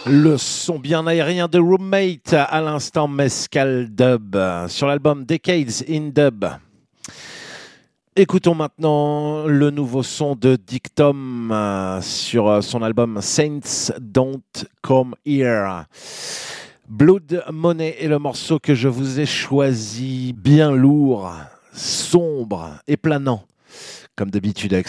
Le son bien aérien de Roommate à l'instant Mescal Dub sur l'album Decades in Dub. Écoutons maintenant le nouveau son de Dictum sur son album Saints Don't Come Here. Blood Money est le morceau que je vous ai choisi, bien lourd, sombre et planant, comme d'habitude avec